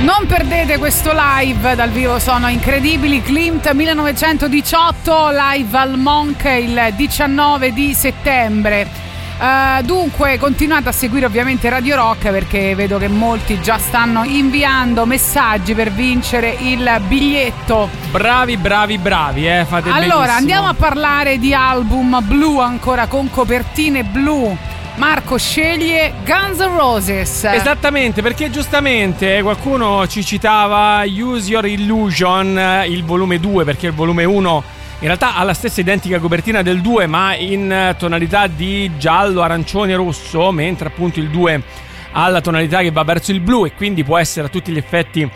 Non perdete questo live dal vivo, sono incredibili. Klimt 1918 live al Monk il 19 di settembre. Dunque continuate a seguire ovviamente Radio Rock, perché vedo che molti già stanno inviando messaggi per vincere il biglietto. Bravi, fate allora benissimo. Andiamo a parlare di album blu, ancora con copertine blu. Marco sceglie Guns N' Roses. Esattamente, perché giustamente qualcuno ci citava Use Your Illusion, il volume 2, perché il volume 1 in realtà ha la stessa identica copertina del 2, ma in tonalità di giallo, arancione e rosso, mentre appunto il 2 ha la tonalità che va verso il blu e quindi può essere a tutti gli effetti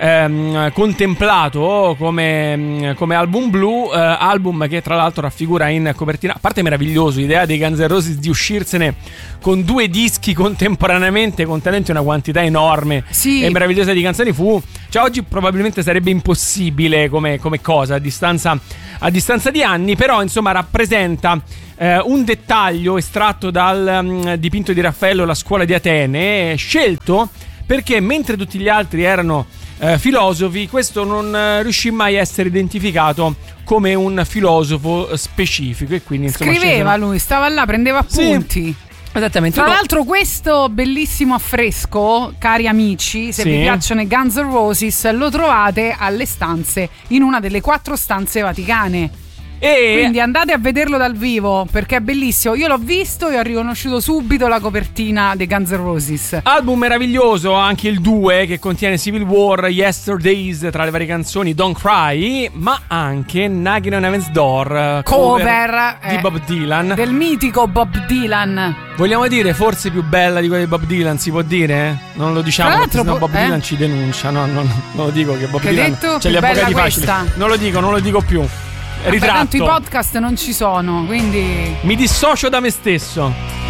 contemplato come album blu, album che tra l'altro raffigura in copertina, a parte meraviglioso, l'idea dei Guns N' Roses di uscirsene con 2 dischi contemporaneamente contenenti una quantità enorme e meravigliosa di canzoni cioè oggi probabilmente sarebbe impossibile come cosa a distanza di anni, però insomma rappresenta un dettaglio estratto dal dipinto di Raffaello La scuola di Atene, scelto perché mentre tutti gli altri erano filosofi, questo non riuscì mai a essere identificato come un filosofo specifico e quindi insomma scriveva lui, stava là, prendeva appunti. Sì. Esattamente. Tra l'altro questo bellissimo affresco, cari amici, se vi piacciono i Guns N' Roses, lo trovate alle stanze, in una delle 4 stanze vaticane. Quindi andate a vederlo dal vivo, perché è bellissimo. Io l'ho visto e ho riconosciuto subito la copertina dei Guns N' Roses. Album meraviglioso, anche il 2, che contiene Civil War, Yesterdays tra le varie canzoni, Don't Cry, ma anche Knocking on Heaven's Door, cover di Bob Dylan, del mitico Bob Dylan. Vogliamo dire forse più bella di quella di Bob Dylan, si può dire? Non lo diciamo perché sennò Bob Dylan ci denuncia. No, non lo dico che Bob Dylan c'è gli avvocati facili. Non lo dico più. Ritratto. Tanto i podcast non ci sono, quindi mi dissocio da me stesso.